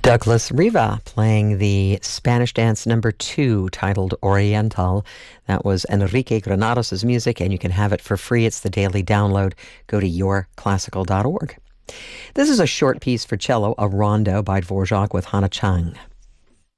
Douglas Riva playing the Spanish dance number 2 titled Oriental. That was Enrique Granados' music, and you can have it for free. It's the daily download. Go to yourclassical.org. This is a short piece for cello, a rondo by Dvorak with Hana Chang.